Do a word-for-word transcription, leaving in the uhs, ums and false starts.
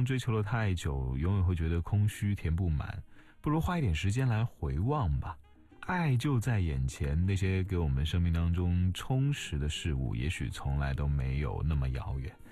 方追求了太久，永远会觉得空虚填不满，不如花一点时间来回望吧。爱就在眼前，那些给我们生命当中充实的事物，也许从来都没有那么遥远。